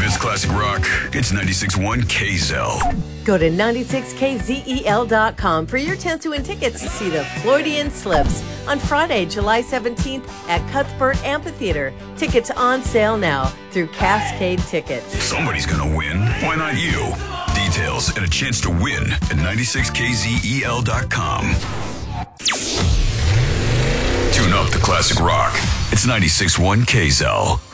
It's classic rock. It's 96.1 KZEL. Go to 96kzel.com for your chance to win tickets to see the Floridian Slips on Friday, July 17th at Cuthbert Amphitheater. Tickets on sale now through Cascade Tickets. Somebody's gonna win. Why not you? Details and a chance to win at 96kzel.com. Tune up the classic rock. It's 96.1 KZEL.